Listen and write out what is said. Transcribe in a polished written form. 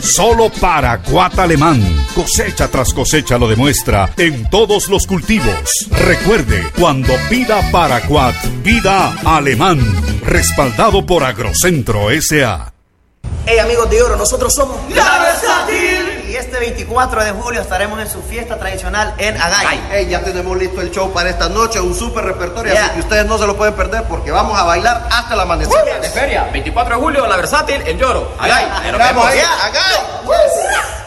Solo Paraguat Alemán. Cosecha tras cosecha lo demuestra en todos los cultivos. Recuerde, cuando pida Paraguat, pida Alemán. Respaldado por Agrocentro S.A. Hey amigos de Oro, nosotros somos La Versátil. Y este 24 de julio estaremos en su fiesta tradicional en Agay. Hey, ya tenemos listo el show para esta noche, un súper repertorio, así que ustedes no se lo pueden perder porque vamos a bailar hasta el amanecer. De feria, 24 de julio, La Versátil en Lloro. Agay, Vamos ahí, Agay.